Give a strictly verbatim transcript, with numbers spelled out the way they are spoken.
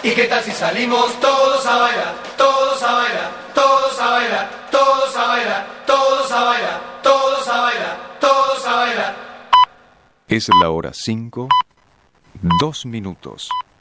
¿Y qué tal si salimos todos a bailar? Todos a bailar, todos a bailar, todos a bailar, todos a bailar, todos a bailar, todos a bailar. Es la hora cinco, dos minutos.